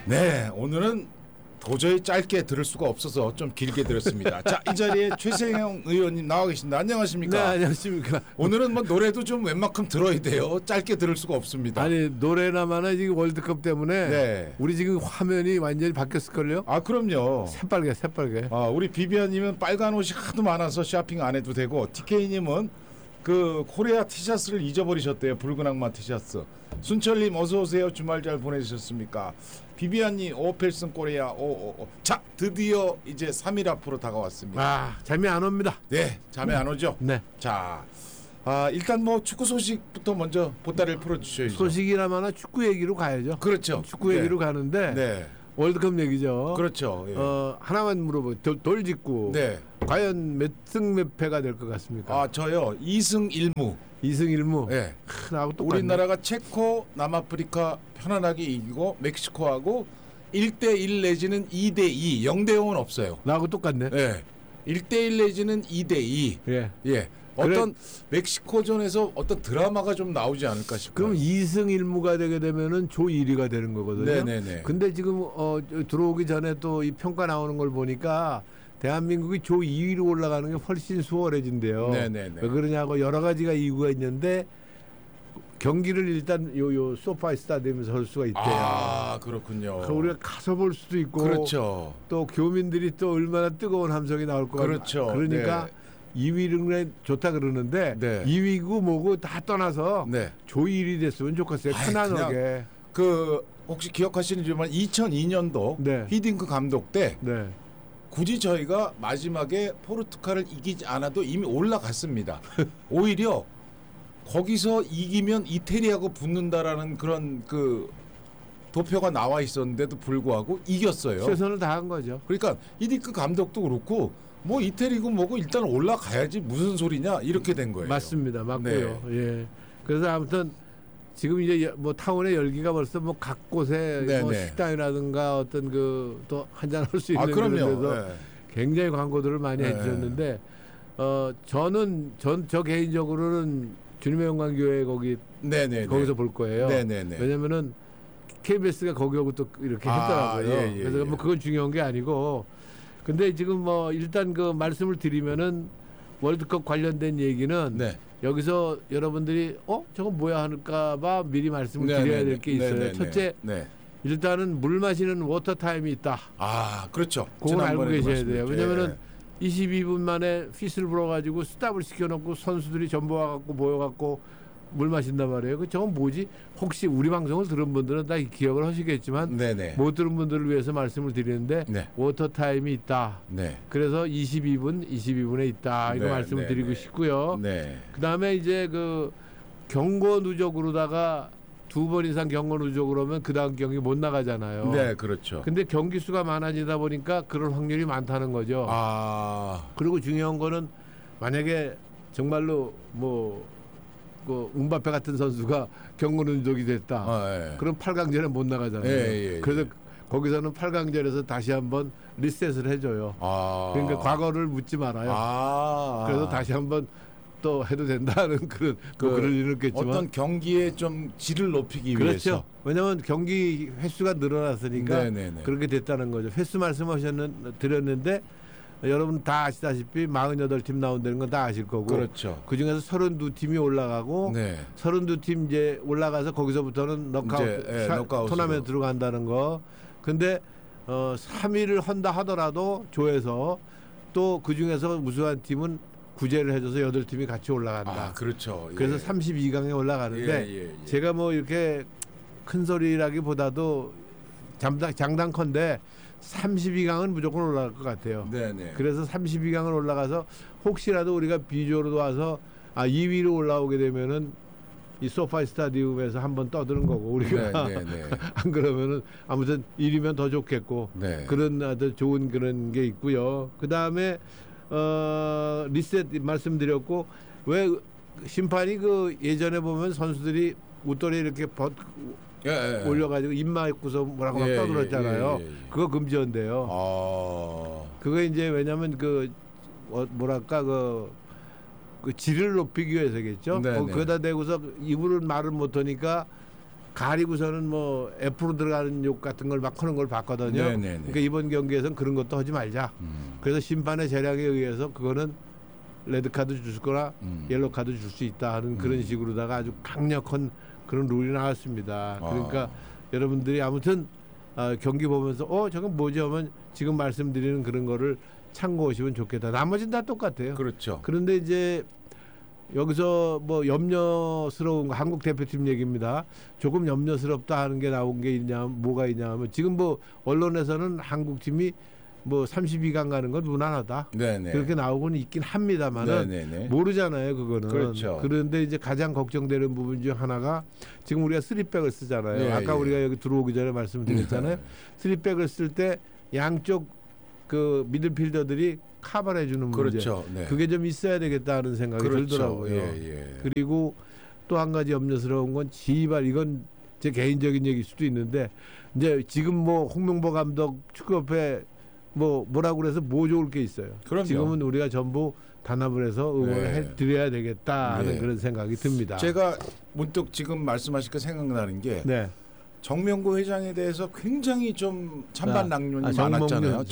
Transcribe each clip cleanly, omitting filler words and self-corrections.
네, 오늘은 도저히 짧게 들을 수가 없어서 좀 길게 들었습니다. 자, 이 자리에 최세형 의원님 나와 계십니다. 안녕하십니까? 네, 안녕하십니까? 오늘은 뭐 노래도 좀 웬만큼 들어야 돼요. 짧게 들을 수가 없습니다. 아니 노래나마나 지금 월드컵 때문에 네. 우리 지금 화면이 완전히 바뀌었을걸요? 아, 그럼요. 새빨개. 아, 우리 비비안님은 빨간 옷이 하도 많아서 쇼핑 안 해도 되고, TK님은 그 코리아 티셔츠를 잊어버리셨대요. 붉은 악마 티셔츠. 순철님 어서 오세요. 주말 잘 보내셨습니까? 비비안님 오펠슨 코리아 오오오. 자, 드디어 이제 3일 앞으로 다가왔습니다. 아, 잠이 안 옵니다. 네, 잠이 안 오죠? 네. 자, 일단 뭐 축구 소식부터 먼저 보따리를 풀어주셔야죠. 소식이나마나 축구 얘기로 가야죠. 그렇죠. 축구 얘기로 네. 가는데 네. 월드컵 얘기죠. 그렇죠. 예. 하나만 물어보. 돌직구. 네. 과연 몇 승 몇 패가 될 것 같습니까? 저요 2승 1무. 2승 1무. 네. 나하고 똑같네. 우리나라가 체코, 남아프리카 편안하게 이기고 멕시코하고 1대1 내지는 2대2, 0대0은 없어요. 나하고 똑같네. 네. 1대1 내지는 2대2. 예. 예. 어떤 멕시코전에서 어떤 드라마가 좀 나오지 않을까 싶어요. 그럼 2승 1무가 되게 되면은 조 1위가 되는 거거든요. 네네네. 근데 지금 들어오기 전에 또 이 평가 나오는 걸 보니까 대한민국이 조 2위로 올라가는 게 훨씬 수월해진대요. 네네네. 왜 그러냐고 여러 가지가 이유가 있는데 경기를 일단 요 소파 스타디움에서 할 수가 있대요. 아, 그렇군요. 그래서 우리가 가서 볼 수도 있고, 그렇죠. 또 교민들이 또 얼마나 뜨거운 함성이 나올 거 같아요. 그렇죠. 그러니까 네. 2위는 좋다 그러는데 네. 2위고 뭐고 다 떠나서 네. 조 1위 됐으면 좋겠어요. 편안하게. 혹시 기억하시는지만 2002년도 네. 히딩크 감독 때 네. 굳이 저희가 마지막에 포르투갈을 이기지 않아도 이미 올라갔습니다. 오히려 거기서 이기면 이태리하고 붙는다라는 그런 그 도표가 나와 있었는데도 불구하고 이겼어요. 최선을 다한 거죠. 그러니까 히딩크 감독도 그렇고 뭐 이태리고 뭐고 일단 올라가야지 무슨 소리냐 이렇게 된 거예요. 맞습니다. 맞고요. 예. 그래서 아무튼 지금 이제 뭐 타운의 열기가 벌써 뭐 각 곳에 네네. 뭐 식당이라든가 어떤 그 또 한잔 할 수 있는 그런 그럼요. 데서 네. 굉장히 광고들을 많이 네. 해주셨는데 저 개인적으로는 주님의 영광교회 네네네. 거기서 볼 거예요. 네네네. 왜냐면은 KBS가 거기하고 또 이렇게 했더라고요. 예, 그래서 뭐 그건 중요한 게 아니고, 근데 지금 뭐 일단 그 말씀을 드리면은 월드컵 관련된 얘기는 네. 여기서 여러분들이 저건 뭐야 할까봐 미리 말씀을 드려야 될 게 있어요. 네네네. 첫째, 네. 일단은 물 마시는 워터 타임이 있다. 그렇죠. 그건 알고 지난번에도 계셔야 돼요. 말씀드렸죠. 왜냐면은 22분 만에 휘슬 불어가지고 스탑을 시켜놓고 선수들이 전부 와갖고 모여갖고 물 마신단 말이에요. 저건 뭐지? 혹시 우리 방송을 들은 분들은 다 기억을 하시겠지만 네네. 못 들은 분들을 위해서 말씀을 드리는데 네. 워터 타임이 있다. 네. 그래서 22분에 있다. 이거 네, 말씀을 네, 드리고 네. 싶고요. 네. 그다음에 이제 그 경고 누적으로다가 2번 이상 경고 누적으로 하면 그 다음 경기 못 나가잖아요. 네, 그렇죠. 근데 경기 수가 많아지다 보니까 그럴 확률이 많다는 거죠. 그리고 중요한 거는 만약에 정말로 그 음바페 같은 선수가 경고 누적이 됐다. 예. 그럼 8강전에 못 나가잖아요. 예. 그래서 거기서는 8강전에서 다시 한번 리셋을 해줘요. 그러니까 과거를 묻지 말아요. 그래서 다시 한번 또 해도 된다는 그럴 일은 없겠지만 어떤 경기의 좀 질을 높이기 그렇죠. 위해서. 왜냐하면 경기 횟수가 늘어났으니까 네네네. 그렇게 됐다는 거죠. 횟수 드렸는데 여러분 다 아시다시피 48팀 나온다는 건 다 아실 거고. 그렇죠. 그중에서 32팀이 올라가고 네. 32팀 이제 올라가서 거기서부터는 노카웃 토너먼트로 간다는 거. 근데 3위를 한다 하더라도 조에서 또 그중에서 우수한 팀은 구제를 해줘서 8팀이 같이 올라간다. 그렇죠. 예. 그래서 32강에 올라가는데 예. 제가 뭐 이렇게 큰 소리라기보다도 장단컨대 32강은 무조건 올라갈 것 같아요. 네네. 그래서 32강을 올라가서 혹시라도 우리가 비조로 와서 2위로 올라오게 되면은 이 소파 스타디움에서 한번 떠드는 거고 우리가 안 그러면은 아무튼 1위면 더 좋겠고 그런 아주 좋은 그런 게 있고요. 그 다음에 리셋 말씀드렸고 왜 심판이 그 예전에 보면 선수들이 웃돌이 이렇게 올려가지고 입 막고서 뭐라고 막 떠들었잖아요. 그거 금지한대요. 그거 이제 왜냐면 뭐랄까 그 질을 높이기 위해서겠죠. 거기다 대고서 입으로 말을 못하니까 가리고서는 뭐 F로 들어가는 욕 같은 걸 막 하는 걸 봤거든요. 네네네. 그러니까 이번 경기에서는 그런 것도 하지 말자. 그래서 심판의 재량에 의해서 그거는 레드 카드 줄 거나 옐로 카드 줄 수 있다 하는 그런 식으로다가 아주 강력한 그런 룰이 나왔습니다. 그러니까 여러분들이 아무튼 경기 보면서 저건 뭐지 하면 지금 말씀드리는 그런 거를 참고하시면 좋겠다. 나머지는 다 똑같아요. 그렇죠. 그런데 이제 여기서 뭐 염려스러운 거, 한국 대표팀 얘기입니다. 조금 염려스럽다 하는 게 나온 게 있냐, 뭐가 있냐 하면 지금 뭐 언론에서는 한국 팀이 뭐 32강 가는 건 무난하다. 네네. 그렇게 나오고는 있긴 합니다만은 네네네. 모르잖아요, 그거는. 그렇죠. 그런데 이제 가장 걱정되는 부분 중 하나가 지금 우리가 3백을 쓰잖아요. 네, 아까 예. 우리가 여기 들어오기 전에 말씀드렸잖아요. 3백을 쓸 때 양쪽 그 미들필더들이 커버해 주는 문제. 그렇죠. 네. 그게 좀 있어야 되겠다는 생각이 그렇죠. 들더라고요. 예. 그리고 또 한 가지 염려스러운 건 지발 이건 제 개인적인 얘기일 수도 있는데 이제 지금 뭐 홍명보 감독 축구협회 뭐라고 그래서 뭐 좋을 게 있어요. 그럼요. 지금은 우리가 전부 단합을 해서 응원을 네. 해드려야 되겠다 하는 네. 그런 생각이 듭니다. 제가 문득 지금 말씀하시니까 생각나는 게 네. 정명구 회장에 대해서 굉장히 좀 찬반낙론이 많았잖아요.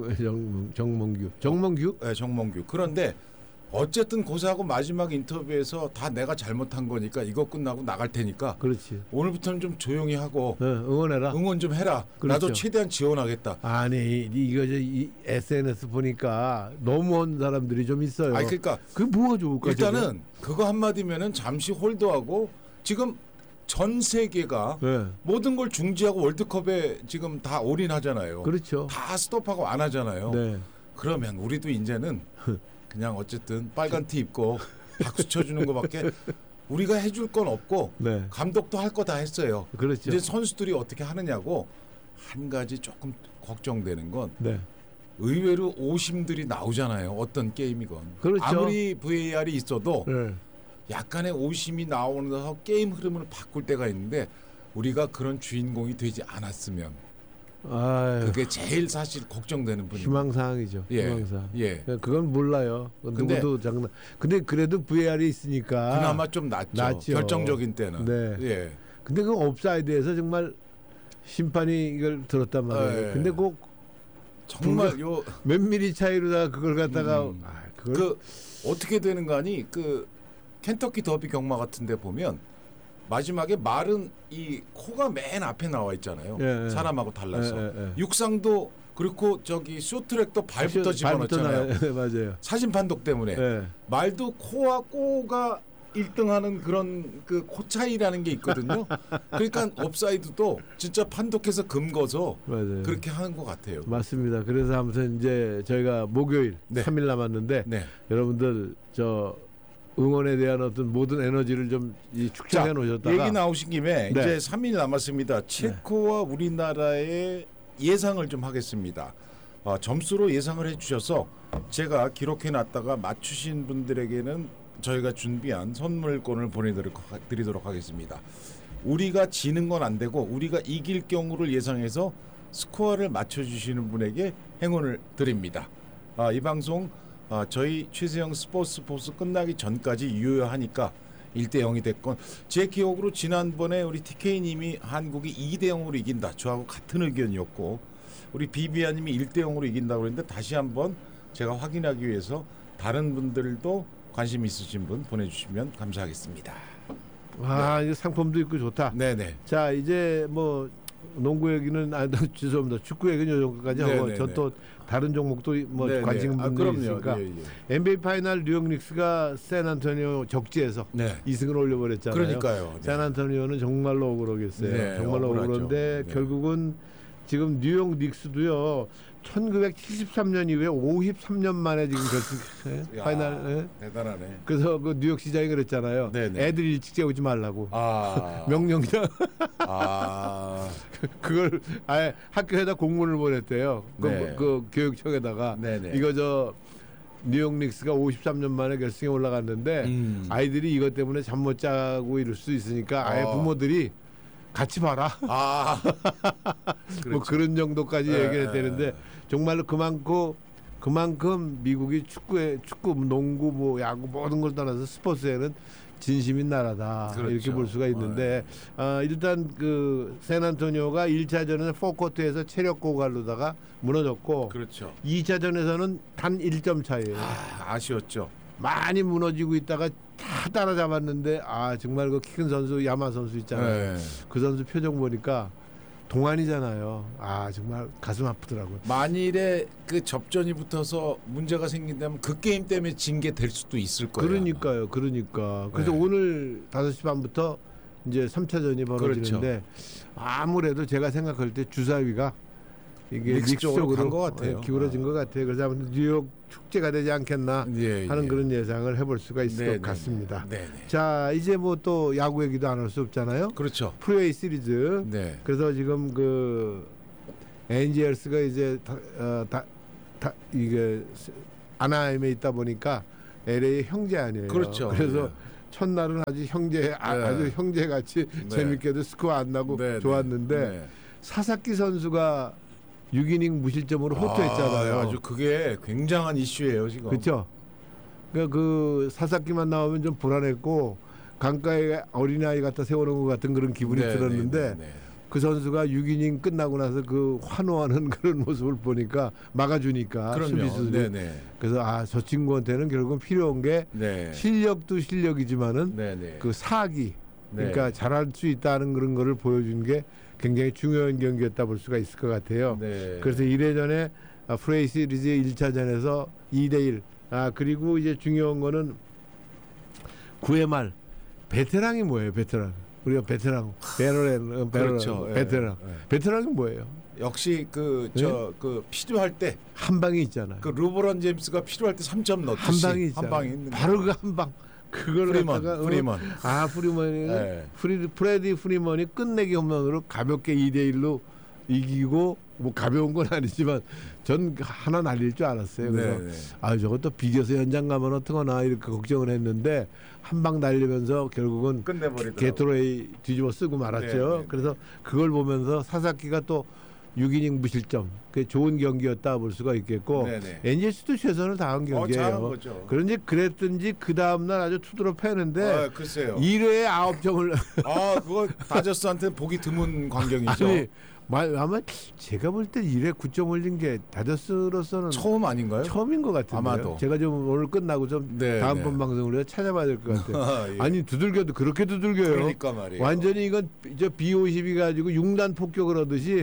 정몽규. 네, 정몽규. 그런데 어쨌든 고사하고 마지막 인터뷰에서 다 내가 잘못한 거니까 이거 끝나고 나갈 테니까 그렇지. 오늘부터는 좀 조용히 하고 응원해라. 응원 좀 해라. 그렇죠. 나도 최대한 지원하겠다. 아니 이거 이 SNS 보니까 너무한 사람들이 좀 있어요. 아니 그러니까 그 뭐가 좋을까? 일단은 그거 한마디면은 잠시 홀드하고 지금 전 세계가 네. 모든 걸 중지하고 월드컵에 지금 다 올인하잖아요. 그렇죠. 다 스톱하고 안 하잖아요. 네. 그러면 우리도 이제는 그냥 어쨌든 빨간 티 입고 박수 쳐주는 것밖에 우리가 해줄 건 없고 네. 감독도 할 거 다 했어요. 그렇죠. 이제 선수들이 어떻게 하느냐고 한 가지 조금 걱정되는 건 네. 의외로 오심들이 나오잖아요. 어떤 게임이건. 그렇죠. 아무리 VAR이 있어도 네. 약간의 오심이 나오면서 게임 흐름을 바꿀 때가 있는데 우리가 그런 주인공이 되지 않았으면 아유, 그게 제일 사실 걱정되는 분이에요. 희망사항이죠. 예. 희망사항. 예. 그건 몰라요. 근데 누구도 장난. 근데 그래도 VR이 있으니까. 그나마 좀 낫죠. 결정적인 때는. 네. 예. 근데 그 옵사이드에서 정말 심판이 이걸 들었단 말이에요. 예. 근데 꼭 정말 요 몇 미리 차이로다가 그걸 갖다가 그걸 그 어떻게 되는 거 아니? 그 켄터키 더비 경마 같은데 보면 마지막에 말은 이 코가 맨 앞에 나와 있잖아요. 예, 예. 사람하고 달라서 예, 예, 예. 육상도 그렇고 저기 쇼트랙도 발부터 집어넣잖아요. 네, 맞아요. 사진 판독 때문에 예. 말도 코와 꼬가 1등하는 그런 그 코 차이라는 게 있거든요. 그러니까 옵사이드도 진짜 판독해서 금거서 맞아요. 그렇게 하는 것 같아요. 맞습니다. 그래서 아무튼 이제 저희가 목요일 네. 3일 남았는데 네. 여러분들 저 응원에 대한 어떤 모든 에너지를 좀 축적해 놓으셨다가 얘기 나오신 김에 네. 이제 3일 남았습니다. 체코와 우리나라의 예상을 좀 하겠습니다. 점수로 예상을 해주셔서 제가 기록해놨다가 맞추신 분들에게는 저희가 준비한 선물권을 보내드리도록 하겠습니다. 우리가 지는 건 안 되고 우리가 이길 경우를 예상해서 스코어를 맞춰주시는 분에게 행운을 드립니다. 이 방송 저희 최세영 스포츠 끝나기 전까지 유효하니까 1대0이 됐건 제 기억으로 지난번에 우리 TK님이 한국이 2대0으로 이긴다. 저하고 같은 의견이었고 우리 비비아님이 1대0으로 이긴다고 그랬는데 다시 한번 제가 확인하기 위해서 다른 분들도 관심 있으신 분 보내주시면 감사하겠습니다. 이제 상품도 있고 좋다. 네네. 자 이제 뭐 농구 얘기는 죄송합니다. 축구 얘기는 요 정도까지 하고 네네네. 전 또 다른 종목도 뭐 네네. 관심 분들이 그럼요. 있으니까 예. NBA 파이널 뉴욕 닉스가 샌안토니오 적지에서 네. 2승을 올려버렸잖아요. 그러니까요. 네. 샌안토니오는 정말로 억울하겠어요. 네, 정말로 억울하죠. 억울한데 네. 결국은 지금 뉴욕 닉스도요. 1973년 이후에 53년 만에 지금 결승 야, 파이널. 예? 대단하네. 그래서 그 뉴욕 시장이 그랬잖아요. 네네. 애들 일찍 재우지 말라고. 아. 명령이다. 아. 그걸 아예 학교에다 공문을 보냈대요. 네. 그 교육청에다가 네네. 이거 저 뉴욕 닉스가 53년 만에 결승에 올라갔는데 아이들이 이것 때문에 잠 못 자고 이럴 수 있으니까 아예 부모들이 같이 봐라. 아. 뭐 그런 정도까지 네, 얘기를 했다는데 정말로 그만큼 미국이 축구, 농구, 뭐 야구 모든 걸 떠나서 스포츠에는 진심인 나라다. 그렇죠. 이렇게 볼 수가 있는데 일단 그 샌안토니오가 1차전에서 포코트에서 체력 고갈로다가 무너졌고 그렇죠. 2차전에서는 단 1점 차이에요. 아쉬웠죠. 많이 무너지고 있다가 다 따라잡았는데 정말 그 키 큰 선수 야마 선수 있잖아요. 네. 그 선수 표정 보니까 동안이잖아요. 정말 가슴 아프더라고요. 만일에 그 접전이 붙어서 문제가 생긴다면 그 게임 때문에 진 게 될 수도 있을 거예요. 그러니까요. 그래서 네. 오늘 5시 반부터 이제 3차전이 벌어지는데 그렇죠. 아무래도 제가 생각할 때 주사위가 이게 닉스 쪽으로 닉스 간것 같아요. 기울어진 것 같아요. 그래서 아무튼 뉴욕 축제가 되지 않겠나 하는 그런 예상을 해볼 수가 있을 것 같습니다. 네네. 자, 이제 뭐 또 야구 얘기도 안 할 수 없잖아요. 그렇죠. 프로야구 시리즈. 네. 그래서 지금 그 엔젤스가 이제 이게 아나하임에 있다 보니까 LA 형제 아니에요. 그렇죠. 그래서 네. 첫날은 아주 아주 형제같이 네. 재밌게도 스코어 안 나고 네, 좋았는데 네. 사사키 선수가 6이닝 무실점으로 호투했잖아요. 아주 그게 굉장한 이슈예요 지금. 그렇죠. 그러니까 그 사사키만 나오면 좀 불안했고 강가에 어린아이 갖다 세워놓은 것 같은 그런 기분이 들었는데 그 선수가 6이닝 끝나고 나서 그 환호하는 그런 모습을 보니까 막아주니까 수비수들이. 그래서 저 친구한테는 결국은 필요한 게 실력도 실력이지만은 그 사기 그러니까 잘할 수 있다는 그런 거를 보여준 게 굉장히 중요한 경기였다 볼 수가 있을 것 같아요. 그래서 1회전에 프로야구 시리즈 1차전에서 2대1 그리고 이제 중요한 거는 9회 말 베테랑이 뭐예요? 베테랑 우리가 베테랑 그렇죠. 베테랑 베테랑이 뭐예요? 역시 그 필요할 때 한 방이 있잖아요. 그 르브론 제임스가 필요할 때 3점 넣듯이 한 방이 있잖아요. 한 방이 있는 바로 그 한 방. 그걸 프리먼. 프리먼이 프레디 프리먼이 끝내기 홈런으로 가볍게 2대1로 이기고 뭐 가벼운 건 아니지만 전 하나 날릴 줄 알았어요. 그래서 저것도 비겨서 연장 가면 어떡하나 이렇게 걱정을 했는데 한 방 날리면서 결국은 게토레이 뒤집어 쓰고 말았죠. 그래서 그걸 보면서 사사키가 또 6이닝 무실점 그게 좋은 경기였다 볼 수가 있겠고 엔젤스도 최선을 다한 경기예요. 그런지 그랬든지 그 다음날 아주 투드로 패는데 1회에 9점을 그거 다저스한테 보기 드문 광경이죠. 아마 제가 볼 때 1회 9점 올린 게 다저스로서는 처음 아닌가요? 처음인 것 같은데요. 아마도. 제가 좀 오늘 끝나고 좀 다음번 방송을 찾아봐야 될 것 같아요. 아니 두들겨도 그렇게 두들겨요. 그러니까 말이에요. 완전히 이건 B52 가지고 6단 폭격을 하듯이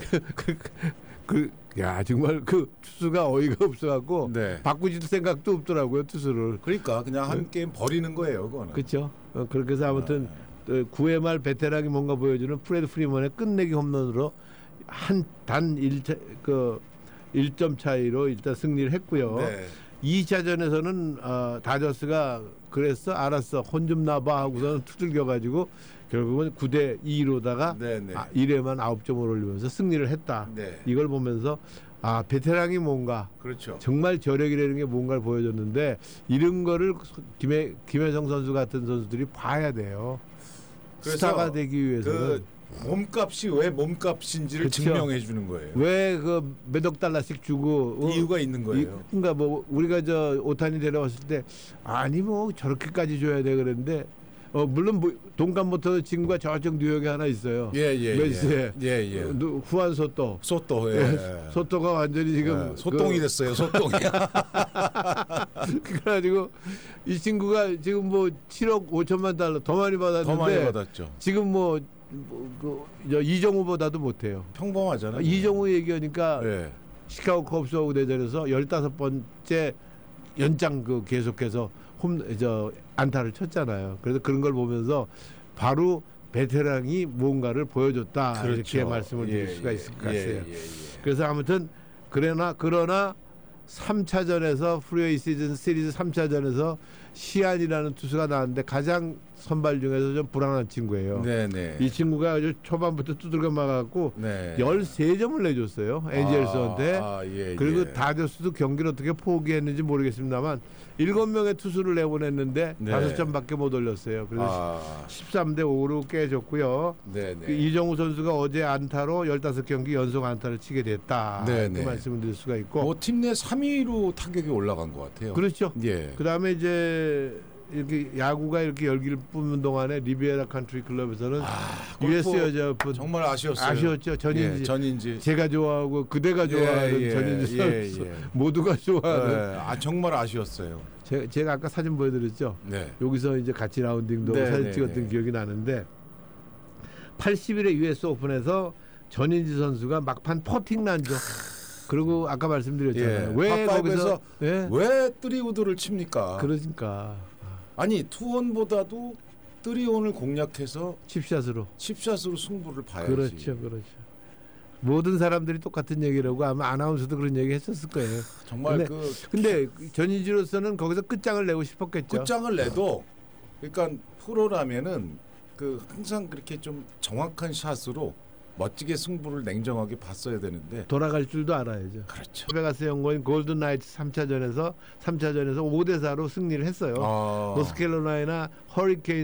정말 그 투수가 어이가 없어갖고 바꾸질 생각도 없더라고요 투수를. 그러니까 그냥 한 게임 버리는 거예요 그거는. 그렇죠. 그렇게 해서 아무튼 9회 말 베테랑이 뭔가 보여주는 프레드 프리먼의 끝내기 홈런으로 단 1점 차이로 일단 승리를 했고요. 2차전에서는 다저스가 그랬어 알았어 혼 좀 나봐 하고서는 투들겨가지고 결국은 9대2로다가 1회만 9점을 올리면서 승리를 했다. 이걸 보면서 베테랑이 뭔가 정말 저력이라는 게 뭔가를 보여줬는데 이런 거를 김혜성 선수 같은 선수들이 봐야 돼요. 스타가 되기 위해서는 몸값이 왜 몸값인지를 증명해 주는 거예요. 왜 그 몇억 달러씩 주고 이유가 있는 거예요. 그러니까 뭐 우리가 오타니 데려왔을 때 아니 뭐 저렇게까지 줘야 돼 그랬는데 물론 동감 모터 친구가 저쪽 뉴욕에 하나 있어요. 메시에 후안 소토. 소토가 완전히 지금 소똥이 됐어요. 소똥이. 그래가지고 이 친구가 지금 뭐 7억 5천만 달러 더 많이 받았는데 더 많이 받았죠. 지금 이정우보다도 못해요. 평범하잖아요. 이정우 얘기하니까 시카고 컵스하고 대전에서 15번째 연장 계속해서 안타를 쳤잖아요. 그래서 그런 걸 보면서 바로 베테랑이 뭔가를 보여줬다 이렇게 말씀을 드릴 수가 있을 것 같아요. 그래서 아무튼 그러나 3차전에서 프로야구 시리즈 3차전에서 시안이라는 투수가 나왔는데 가장 선발 중에서 좀 불안한 친구예요. 이 친구가 아주 초반부터 두들겨 막았고 13점을 내줬어요. 엔젤스한테. 그리고 다저스도 경기를 어떻게 포기했는지 모르겠습니다만 7명의 투수를 내보냈는데 5점밖에 못 올렸어요. 그래서 13대 5로 깨졌고요. 이정우 선수가 어제 안타로 15경기 연속 안타를 치게 됐다. 그 말씀을 드릴 수가 있고. 팀 내 3위로 타격이 올라간 것 같아요. 그렇죠. 그다음에 이제 이렇게 야구가 이렇게 열기를 뿜는 동안에 리비에라 컨트리 클럽에서는 골프 US 여자 오픈 정말 아쉬웠어요. 아쉬웠죠. 전인지. 예, 전인지. 제가 좋아하고 그대가 좋아하는 전인지 선수 모두가 좋아하는. 정말 아쉬웠어요. 제가 아까 사진 보여드렸죠. 네. 여기서 이제 같이 라운딩도 네, 사진 네, 찍었던 네. 기억이 나는데 80일에 US 오픈에서 전인지 선수가 막판 퍼팅 난죠. 그리고 아까 말씀드렸잖아요. 왜 거기서 왜 쓰리우드를 칩니까? 그러니까 아니 투혼보다도 쓰리온을 공략해서 칩샷으로 승부를 봐야지. 그렇죠. 모든 사람들이 똑같은 얘기라고 아마 아나운서도 그런 얘기 했었을 거예요. 정말 근데 전인지로서는 거기서 끝장을 내고 싶었겠죠. 끝장을 내도 그러니까 프로라면은 항상 그렇게 좀 정확한 샷으로 멋지게 승부를 냉정하게 봤어야 되는데 돌아갈 줄도 알아야죠. 그렇죠. 베가스 연고인 골든 나이츠 3차전에서 5대 4로 승리를 했어요. 노스캐롤라이나 허리케인